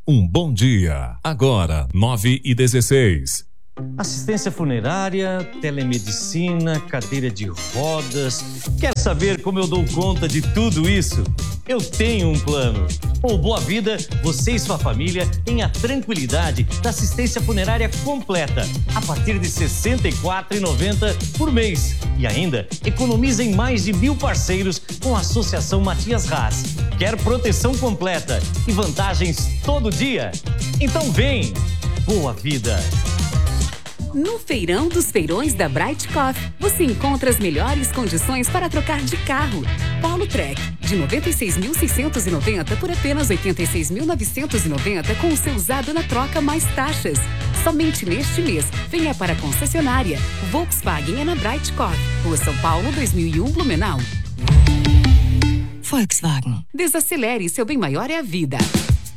Um bom dia. Agora, 9h16. Assistência funerária, telemedicina, cadeira de rodas. Quer saber como eu dou conta de tudo isso? Eu tenho um plano. Com o Boa Vida, você e sua família têm a tranquilidade da assistência funerária completa a partir de R$ 64,90 por mês. E ainda economiza em mais de 1.000 parceiros com a Associação Matias Haas. Quer proteção completa e vantagens todo dia? Então vem! Boa Vida! No Feirão dos Feirões da Bright Coffee, você encontra as melhores condições para trocar de carro. Polo Trek, de R$ 96.690 por apenas R$ 86.990 com o seu usado na troca mais taxas. Somente neste mês, venha para a concessionária. Volkswagen é na Bright Coffee, Rua São Paulo, 2001, Blumenau. Volkswagen. Desacelere, seu bem maior é a vida.